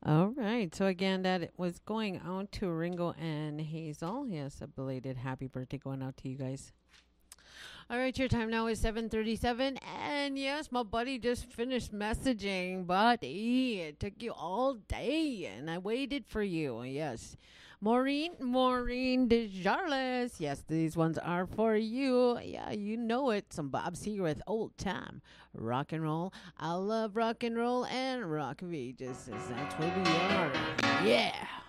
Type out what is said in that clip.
All right. So again, that it was going out to Ringo and Hazel. Yes, a belated happy birthday going out to you guys. All right, your time now is 7:37, and yes, my buddy just finished messaging. Buddy, it took you all day, and I waited for you. Yes, Maureen Desjarles. Yes, these ones are for you. Yeah, you know it. Some Bob Seger with old time rock and roll. I love rock and roll and rock Vegas. That's what we are. Yeah.